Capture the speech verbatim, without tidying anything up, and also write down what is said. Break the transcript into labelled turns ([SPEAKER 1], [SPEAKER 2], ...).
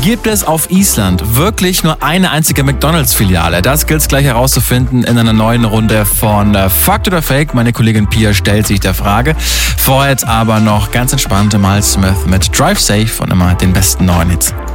[SPEAKER 1] Gibt es auf Island wirklich nur eine einzige McDonalds-Filiale? Das gilt es gleich herauszufinden in einer neuen Runde von Fact oder Fake. Meine Kollegin Pia stellt sich der Frage. Vorher jetzt aber noch ganz entspannt Miles Smith mit Drive Safe und immer den besten neuen Hits.